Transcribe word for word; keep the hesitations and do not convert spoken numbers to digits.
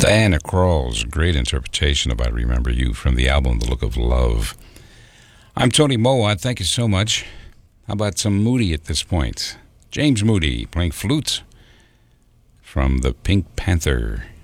Diana Krall's great interpretation of I Remember You from the album The Look of Love. I'm Tony Mowat. Thank you so much. How about some Moody at this point? James Moody playing flute from the Pink Panther